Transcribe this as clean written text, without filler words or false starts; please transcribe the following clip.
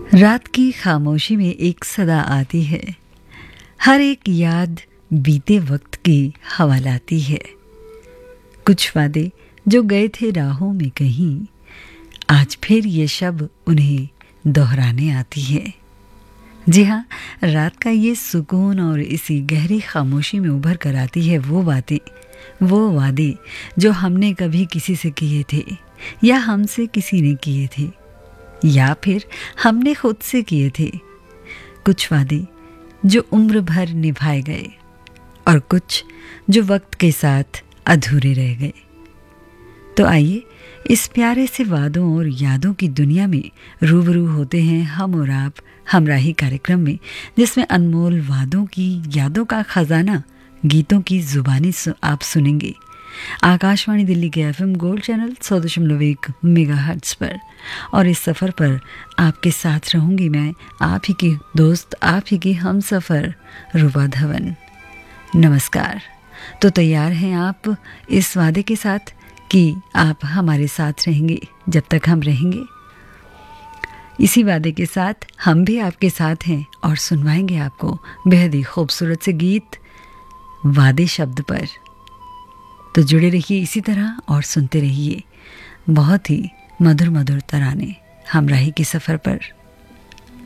रात की खामोशी में एक सदा आती है, हर एक याद बीते वक्त की हवा लाती है। कुछ वादे जो गए थे राहों में कहीं, आज फिर ये शब उन्हें दोहराने आती है। जी हाँ, रात का ये सुकून और इसी गहरी खामोशी में उभर कर आती है वो वादे जो हमने कभी किसी से किए थे, या हमसे किसी ने किए थे, या फिर हमने खुद से किए थे। कुछ वादे जो उम्र भर निभाए गए और कुछ जो वक्त के साथ अधूरे रह गए। तो आइए इस प्यारे से वादों और यादों की दुनिया में रूबरू होते हैं हम और आप हमराही कार्यक्रम में, जिसमें अनमोल वादों की यादों का खजाना गीतों की जुबानी आप सुनेंगे। आकाशवाणी दिल्ली के FM गोल्ड चैनल 100.1 मेगाहर्ट्ज पर। और इस सफ़र पर आपके साथ रहूंगी मैं, आप ही की दोस्त, आप ही की हम सफ़र रूपा धवन। नमस्कार। तो तैयार हैं आप इस वादे के साथ कि आप हमारे साथ रहेंगे जब तक हम रहेंगे। इसी वादे के साथ हम भी आपके साथ हैं और सुनवाएंगे आपको बेहद ही खूबसूरत से गीत वादे शब्द पर। तो जुड़े रहिए इसी तरह और सुनते रहिए बहुत ही मधुर मधुर तराने हमराही के सफ़र पर।